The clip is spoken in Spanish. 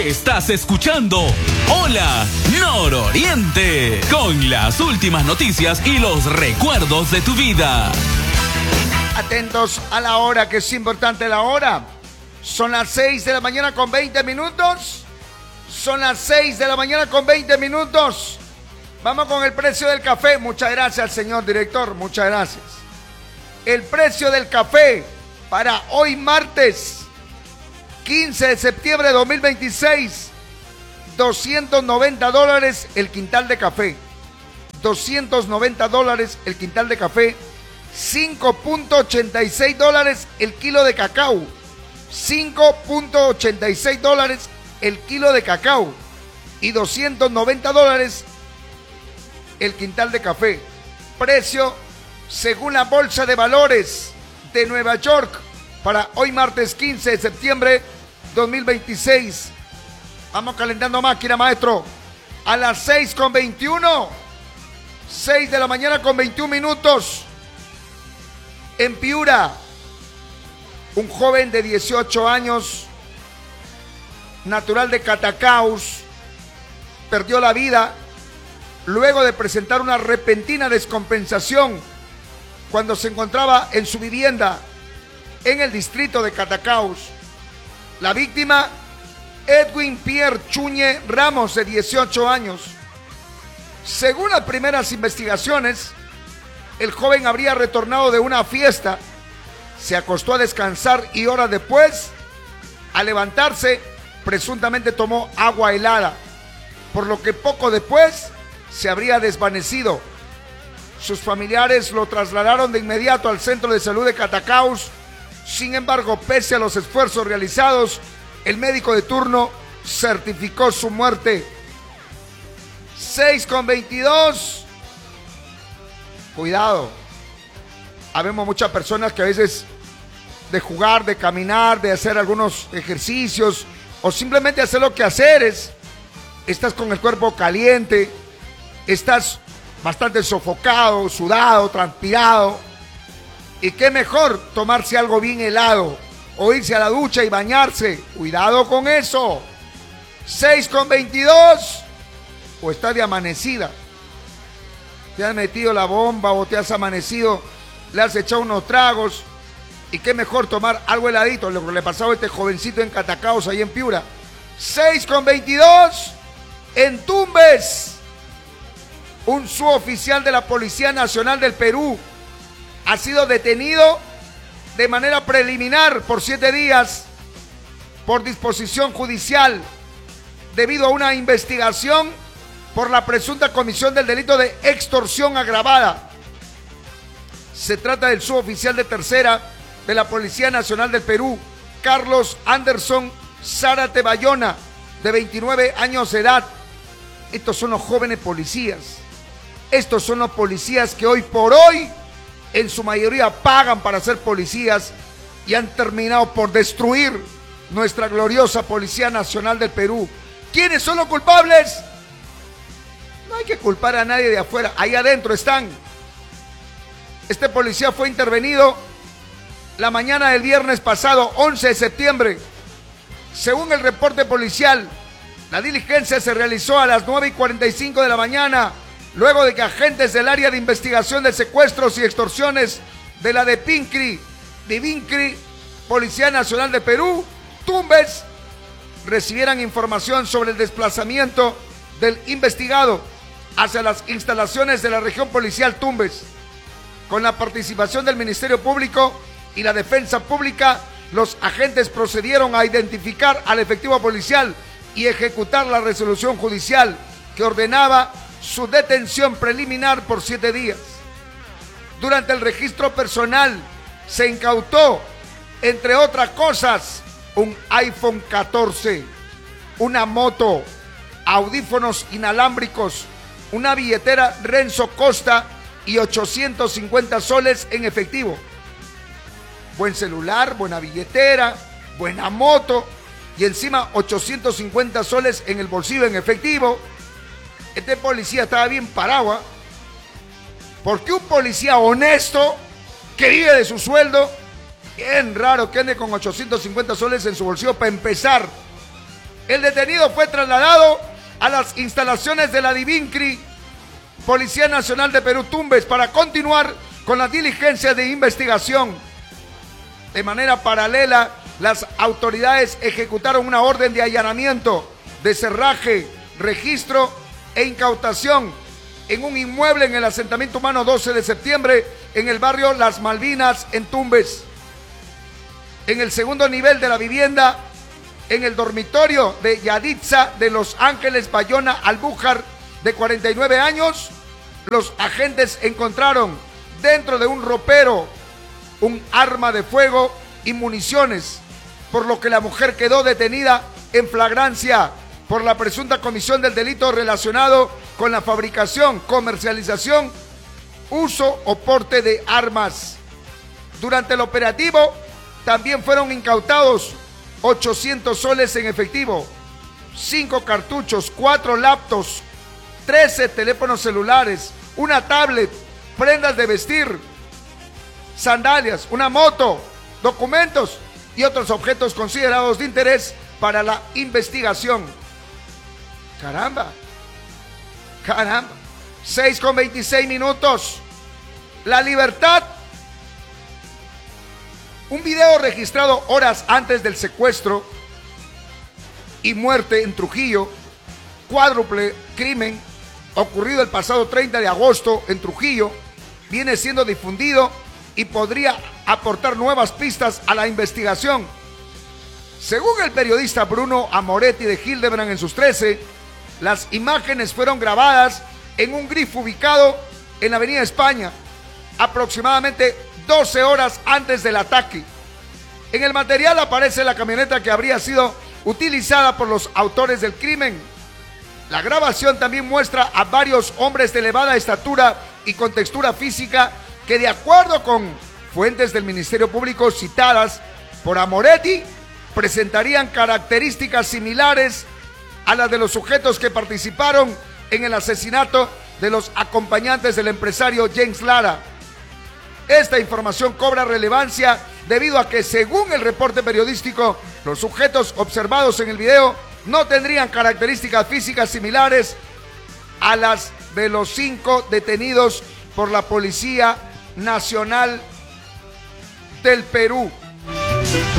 Estás escuchando Hola Nororiente, con las últimas noticias y los recuerdos de tu vida. Atentos a la hora, que es importante la hora. Son las 6 de la mañana con 20 minutos. Son las 6 de la mañana con 20 minutos. Vamos con el precio del café. Muchas gracias, señor director. Muchas gracias. El precio del café para hoy martes 15 de septiembre de 2026, $290 el quintal de café. $290 el quintal de café. $5.86 el kilo de cacao. $5.86 el kilo de cacao. Y $290 el quintal de café. Precio según la Bolsa de Valores de Nueva York para hoy martes 15 de septiembre 2026. Vamos calentando máquina, maestro. A las 6:21. 6 de la mañana con 21 minutos. En Piura, un joven de 18 años, natural de Catacaos, perdió la vida luego de presentar una repentina descompensación cuando se encontraba en su vivienda en el distrito de Catacaos. La víctima, Edwin Pierre Chuñe Ramos, de 18 años. Según las primeras investigaciones, el joven habría retornado de una fiesta, se acostó a descansar y horas después, al levantarse, presuntamente tomó agua helada, por lo que poco después se habría desvanecido. Sus familiares lo trasladaron de inmediato al centro de salud de Catacaos. Sin embargo, pese a los esfuerzos realizados, el médico de turno certificó su muerte. 6:22. Cuidado. Habemos muchas personas que a veces, de jugar, de caminar, de hacer algunos ejercicios o simplemente hacer lo que haceres, estás con el cuerpo caliente, estás bastante sofocado, sudado, transpirado. Y qué mejor tomarse algo bien helado o irse a la ducha y bañarse. Cuidado con eso. 6:22. O estás de amanecida. Te has metido la bomba o te has amanecido, le has echado unos tragos. Y qué mejor tomar algo heladito, lo que le pasaba a este jovencito en Catacaos, ahí en Piura. 6:22. En Tumbes, un suboficial de la Policía Nacional del Perú ha sido detenido de manera preliminar por 7 días por disposición judicial debido a una investigación por la presunta comisión del delito de extorsión agravada. Se trata del suboficial de tercera de la Policía Nacional del Perú, Carlos Anderson Zárate Bayona, de 29 años de edad. Estos son los jóvenes policías. Estos son los policías que hoy por hoy, en su mayoría, pagan para ser policías y han terminado por destruir nuestra gloriosa Policía Nacional del Perú. ¿Quiénes son los culpables? No hay que culpar a nadie de afuera. Ahí adentro están. Este policía fue intervenido la mañana del viernes pasado, 11 de septiembre. Según el reporte policial, la diligencia se realizó a las 9:45 de la mañana, luego de que agentes del área de investigación de secuestros y extorsiones de la DIVINCRI, Policía Nacional de Perú, Tumbes, recibieran información sobre el desplazamiento del investigado hacia las instalaciones de la región policial Tumbes. Con la participación del Ministerio Público y la Defensa Pública, los agentes procedieron a identificar al efectivo policial y ejecutar la resolución judicial que ordenaba su detención preliminar por 7 días. Durante el registro personal se incautó, entre otras cosas, un iPhone 14, una moto, audífonos inalámbricos, una billetera Renzo Costa y 850 soles en efectivo. Buen celular, buena billetera, buena moto y encima 850 soles en el bolsillo en efectivo. Este policía estaba bien parado, ¿eh? Porque un policía honesto que vive de su sueldo, bien raro que ande con 850 soles en su bolsillo para empezar. El detenido fue trasladado a las instalaciones de la Divincri, Policía Nacional de Perú Tumbes, para continuar con las diligencias de investigación. De manera paralela, las autoridades ejecutaron una orden de allanamiento, de cerraje, registro e incautación en un inmueble en el asentamiento humano 12 de septiembre, en el barrio Las Malvinas, en Tumbes. En el segundo nivel de la vivienda, en el dormitorio de Yaditza de Los Ángeles Bayona Albújar, de 49 años, los agentes encontraron dentro de un ropero un arma de fuego y municiones, por lo que la mujer quedó detenida en flagrancia por la presunta comisión del delito relacionado con la fabricación, comercialización, uso o porte de armas. Durante el operativo también fueron incautados 800 soles en efectivo, 5 cartuchos, 4 laptops, 13 teléfonos celulares, una tablet, prendas de vestir, sandalias, una moto, documentos y otros objetos considerados de interés para la investigación. Caramba, 6:26. La Libertad. Un video registrado horas antes del secuestro y muerte en Trujillo, cuádruple crimen ocurrido el pasado 30 de agosto en Trujillo, viene siendo difundido y podría aportar nuevas pistas a la investigación. Según el periodista Bruno Amoretti de Hildebrand en sus 13, las imágenes fueron grabadas en un grifo ubicado en la Avenida España, aproximadamente 12 horas antes del ataque. En el material aparece la camioneta que habría sido utilizada por los autores del crimen. La grabación también muestra a varios hombres de elevada estatura y con textura física que, de acuerdo con fuentes del Ministerio Público citadas por Amoretti, presentarían características similares a las de los sujetos que participaron en el asesinato de los acompañantes del empresario James Lara. Esta información cobra relevancia debido a que, según el reporte periodístico, los sujetos observados en el video no tendrían características físicas similares a las de los 5 detenidos por la Policía Nacional del Perú.